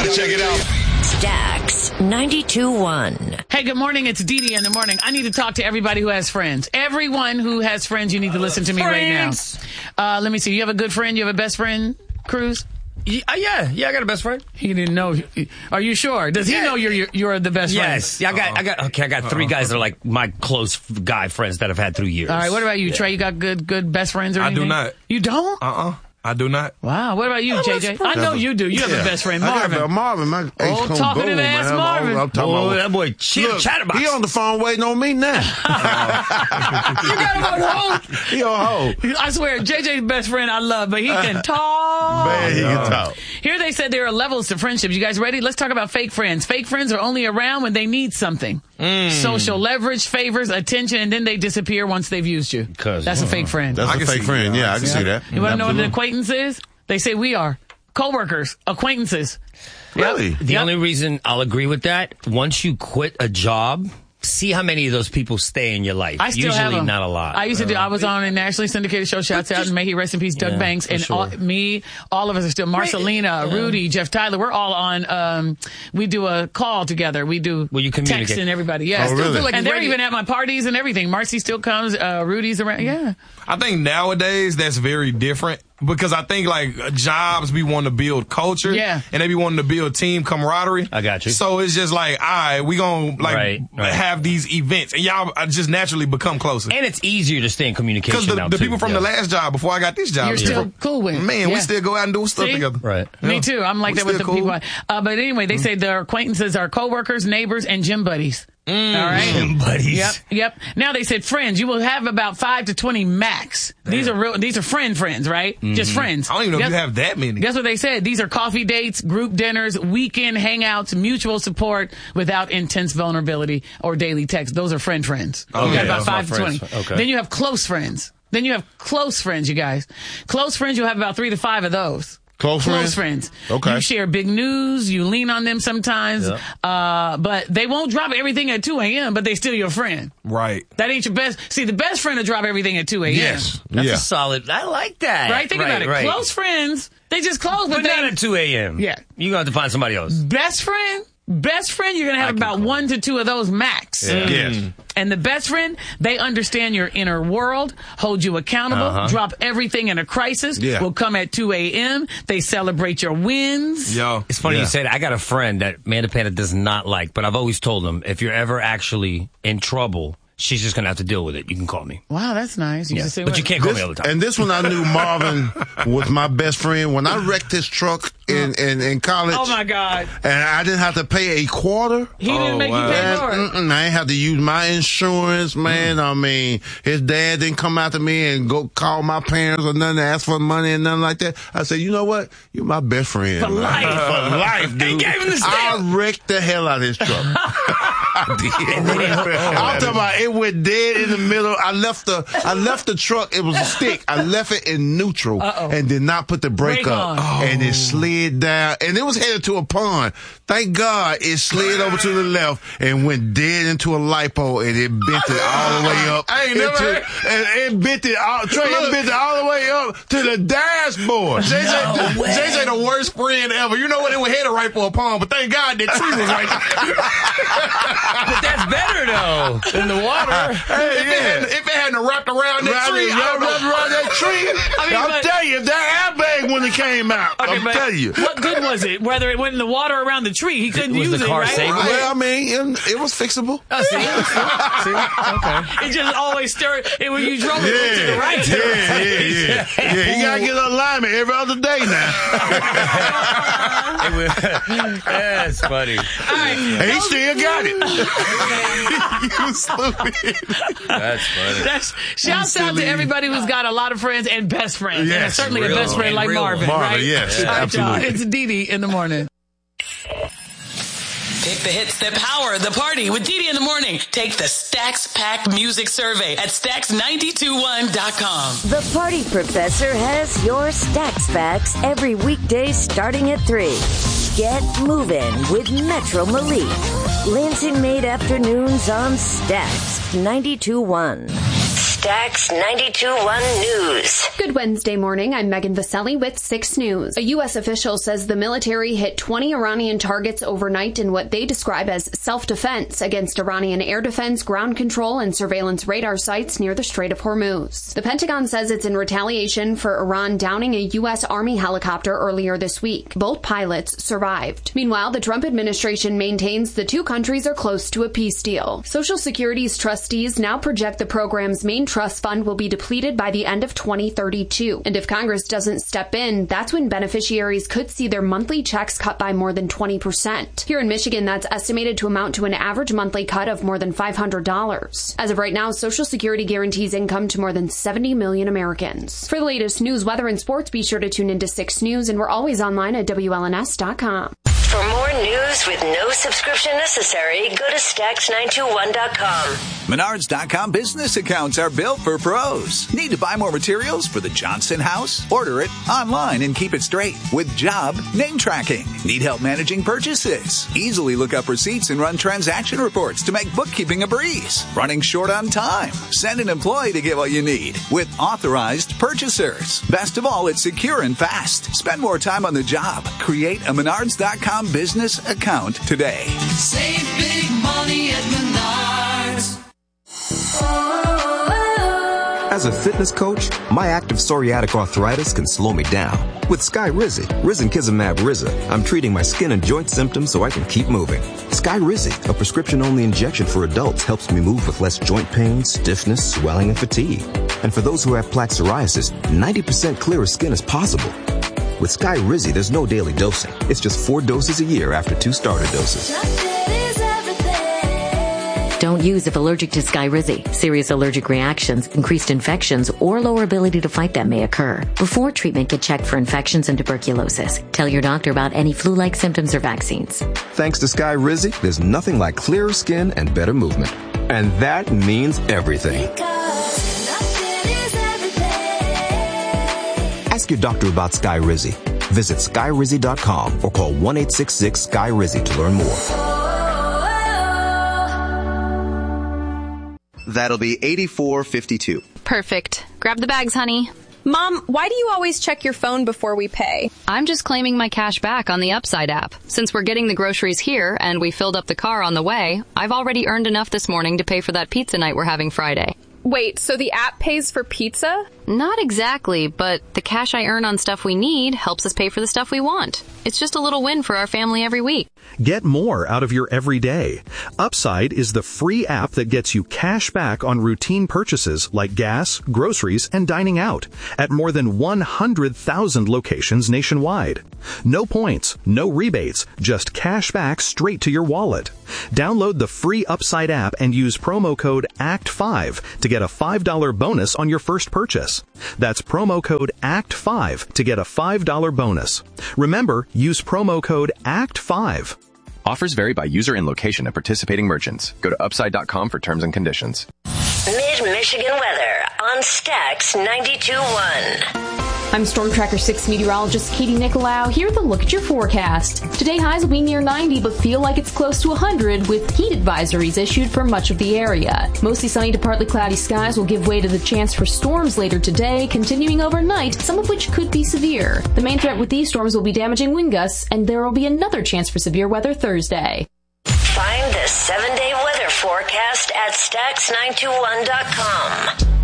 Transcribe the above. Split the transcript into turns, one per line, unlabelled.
Let's check it out.
Stacks 92.1.
Hey, good morning. It's Dee Dee in the morning. I need to talk to everybody who has friends. Everyone who has friends, you need to listen to me right now. Let me see. You have a good friend? You have a best friend, Cruz?
Yeah, I got a best friend.
He didn't know. Are you sure? Does he know you're the best friend?
Yes. Yeah, I got three guys that are like my close guy friends that I've had through years.
All right. What about you, Trey? You got good best friends or anything?
I do not.
You don't?
I do not.
Wow. What about you, JJ? I know you do. You have a best friend, Marvin.
I got Marvin, my
old talkative ass Marvin.
I'm talking about
that boy. Chatterbox.
He on the phone waiting on me now.
You got him on hold.
He on hold.
I swear, JJ's best friend I love, but he can talk.
Man, he can talk.
Here they said there are levels to friendships. You guys ready? Let's talk about fake friends. Fake friends are only around when they need something. Social leverage, favors, attention, and then they disappear once they've used you. That's a fake friend.
That's a fake friend. Yeah, I can see that.
You want to know what an acquaintance is? They say we are. Co-workers, acquaintances.
Really?
The only reason I'll agree with that, once you quit a job, see how many of those people stay in your life.
I still
Usually
have them.
Not a lot.
I used to do. I was on a nationally syndicated show. Shouts out and may he rest in peace, Doug Banks, and all of us are still. Marcelina, Rudy, Jeff Tyler. We're all on. We do a call together. We do.
Well, you communicate.
Text and everybody. Yeah,
Oh, really?
and they're even at my parties and everything. Marcy still comes. Rudy's around. Yeah.
I think nowadays that's very different. Because I think, like, jobs, we want to build culture.
Yeah.
And they be wanting to build team camaraderie.
I got you.
So it's just like, all right, we going to, like, have these events. And y'all just naturally become closer.
And it's easier to stay in communication
Because
now,
the
too.
people from the last job, before I got this job.
You're still cool with.
Man, we still go out and do stuff together.
Right.
Me too. I'm like that with the people. But anyway, they say their acquaintances are coworkers, neighbors, and gym buddies. All right.
Gym buddies.
Yep. Now they said friends. You will have about 5 to 20 max. These are real. These are friends, right? Just friends.
I don't even know if you have that many.
Guess what they said? These are coffee dates, group dinners, weekend hangouts, mutual support without intense vulnerability or daily text. Those are friends.
Okay.
You got about 5 to 20.
Okay.
Then you have close friends. You guys. Close friends, you'll have about 3 to 5 of those. Close friends.
Okay.
You share big news. You lean on them sometimes.
Yeah.
But they won't drop everything at 2 a.m., but they still your friend.
Right.
That ain't your best. See, the best friend will drop everything at 2 a.m.
Yes.
That's a solid. I like that.
Right? Think about it.
Right.
Close friends, they just close.
But not at 2 a.m.
Yeah.
You're going to have to find somebody else.
Best friend, you're going to have about 1 to 2 of those max.
Yeah.
Yes.
And the best friend, they understand your inner world, hold you accountable, drop everything in a crisis, will come at 2 a.m. They celebrate your wins.
Yo.
It's funny you say that. I got a friend that Amanda Panda does not like, but I've always told him, if you're ever actually in trouble, she's just going to have to deal with it. You can call me.
Wow, that's nice.
But you can't call me all the time.
And this one I knew Marvin was my best friend. When I wrecked his truck in college.
Oh, my God.
And I didn't have to pay a quarter.
He didn't make you pay for it.
I ain't have to use my insurance, man. I mean, his dad didn't come out to me and go call my parents or nothing to ask for money and nothing like that. I said, you know what? You're my best friend.
For life.
For life, dude.
He gave him the stamp.
I wrecked the hell out of his truck. I did. I'm talking about it went dead in the middle. I left the truck. It was a stick. I left it in neutral and did not put the brake up. And it slid down. And it was headed to a pond. Thank God it slid over to the left and went dead into a lipo and it bent it all the way up.
I ain't never heard.
And it bent it all. Trey, it bent it all the way up to the dashboard.
JJ the worst friend ever. You know what? It was headed right for a pond, but thank God that tree was right there.
But that's better, though, than the water.
If it hadn't wrapped around that tree,
I'll tell you, if that airbag wouldn't have came out, I'll tell you.
What good was it? Whether it went in the water around the tree, he couldn't use
the
it,
car
right?
safe?
Well, I mean, it was fixable.
Oh, see? Okay. It just always stirred. When you drove it to the right.
Yeah, you gotta get alignment every other day now.
That's funny.
All right.
And he still got it.
You stupid.
That's funny.
Shouts out to everybody who's got a lot of friends and best friends.
Yes,
and certainly a
real
best friend like
real
Marvin, right?
Yes,
All right,
absolutely.
y'all. It's Dee Dee in the morning.
Pick the hits that power the party with Dee Dee in the morning. Take the Stacks Pack Music Survey at Stacks921.com.
The Party Professor has your Stacks Facts every weekday starting at 3. Get moving with Metro Malik. Lansing Made Afternoons on Stacks 92.1. Stax 92.1 News.
Good Wednesday morning. I'm Megan Vaselli with 6 News. A U.S. official says the military hit 20 Iranian targets overnight in what they describe as self-defense against Iranian air defense, ground control, and surveillance radar sites near the Strait of Hormuz. The Pentagon says it's in retaliation for Iran downing a U.S. Army helicopter earlier this week. Both pilots survived. Meanwhile, the Trump administration maintains the two countries are close to a peace deal. Social Security's trustees now project the program's main trust fund will be depleted by the end of 2032. And if Congress doesn't step in, that's when beneficiaries could see their monthly checks cut by more than 20%. Here in Michigan, that's estimated to amount to an average monthly cut of more than $500. As of right now, Social Security guarantees income to more than 70 million Americans. For the latest news, weather, and sports, be sure to tune into 6 News, and we're always online at WLNS.com.
For more news with no subscription necessary, go to Stax921.com.
Menards.com business accounts are built for pros. Need to buy more materials for the Johnson house? Order it online and keep it straight with job name tracking. Need help managing purchases? Easily look up receipts and run transaction reports to make bookkeeping a breeze. Running short on time? Send an employee to get what you need with authorized purchasers. Best of all, it's secure and fast. Spend more time on the job. Create a Menards.com business account today.
Save big money at Menards.
As a fitness coach, my active psoriatic arthritis can slow me down. With Skyrizi, Risankizumab Riza, I'm treating my skin and joint symptoms so I can keep moving. Skyrizi, a prescription-only injection for adults, helps me move with less joint pain, stiffness, swelling, and fatigue. And for those who have plaque psoriasis, 90% clearer skin is possible. With Skyrizi, there's no daily dosing. It's just 4 doses a year after 2 starter doses.
Don't use if allergic to Skyrizi. Serious allergic reactions, increased infections, or lower ability to fight them may occur. Before treatment, get checked for infections and tuberculosis. Tell your doctor about any flu-like symptoms or vaccines.
Thanks to Skyrizi, there's nothing like clearer skin and better movement. And that means everything. Ask your doctor about Skyrizi. Visit Skyrizi.com or call 1-866-SKY-RIZI to learn more.
That'll be $84.52.
Perfect. Grab the bags, honey.
Mom, why do you always check your phone before we pay?
I'm just claiming my cash back on the Upside app. Since we're getting the groceries here and we filled up the car on the way, I've already earned enough this morning to pay for that pizza night we're having Friday.
Wait, so the app pays for pizza?
Not exactly, but the cash I earn on stuff we need helps us pay for the stuff we want. It's just a little win for our family every week.
Get more out of your everyday. Upside is the free app that gets you cash back on routine purchases like gas, groceries, and dining out at more than 100,000 locations nationwide. No points, no rebates, just cash back straight to your wallet. Download the free Upside app and use promo code ACT5 to get a $5 bonus on your first purchase. That's promo code ACT5 to get a $5 bonus. Remember, use promo code ACT5.
Offers vary by user and location at participating merchants. Go to upside.com for terms and conditions.
Mid-Michigan weather on Stax 92.1.
I'm Storm Tracker 6 meteorologist Katie Nicolau. Here with a look at your forecast. Today highs will be near 90 but feel like it's close to 100 with heat advisories issued for much of the area. Mostly sunny to partly cloudy skies will give way to the chance for storms later today, continuing overnight, some of which could be severe. The main threat with these storms will be damaging wind gusts, and there will be another chance for severe weather Thursday.
Find the 7-day weather forecast at Stax921.com.